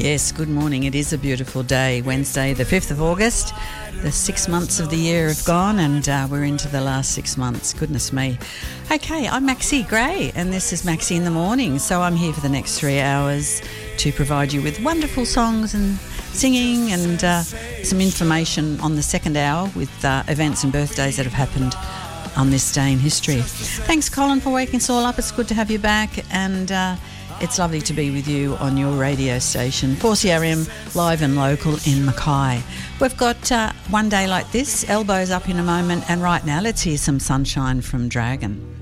Yes, good morning. It is a beautiful day, Wednesday the 5th of August. The 6 months of the year have gone and we're into the last 6 months. Goodness me. Okay, I'm Maxie Gray and this is Maxie in the Morning. So I'm here for the next 3 hours to provide you with wonderful songs and singing and some information on the second hour with events and birthdays that have happened on this day in history. Thanks, Colin, for waking us all up. It's good to have you back and it's lovely to be with you on your radio station, 4CRM, live and local in Mackay. We've got One Day Like This, Elbows Up in a moment, and right now let's hear some Sunshine from Dragon.